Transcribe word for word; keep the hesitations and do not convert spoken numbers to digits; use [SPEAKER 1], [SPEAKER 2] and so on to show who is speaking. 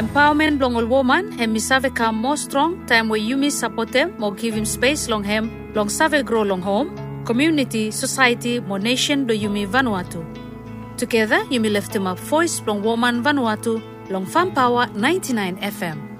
[SPEAKER 1] Empowerment long all woman hem misave come more strong time where you miss support them more give him space long hem long save grow long home community society more nation do you me Vanuatu. Together you me lift him up voice long woman Vanuatu long Farm Power ninety-nine F M.